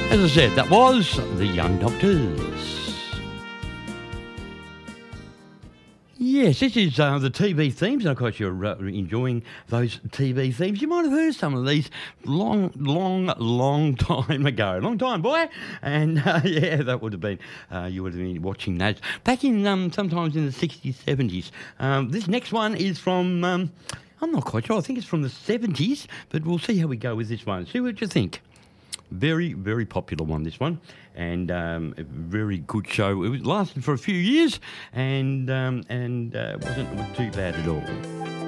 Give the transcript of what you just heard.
As I said, that was The Young Doctors. Yes, this is the TV themes. Of course, you're enjoying those TV themes. You might have heard some of these long time ago. Long time, boy. And, yeah, that would have been, you would have been watching that back in sometimes in the 60s, 70s. This next one is from, I'm not quite sure, I think it's from the 70s, but we'll see how we go with this one. See what you think. Very, very popular one, this one, and a very good show. It lasted for a few years and wasn't too bad at all.